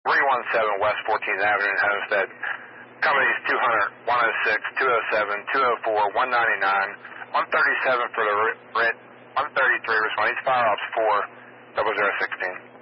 317 West 14th Avenue in Homestead. Companies 200, 106, 207, 204, 199, 137 for the writ, 133 responding. Fire Ops 4, 0016.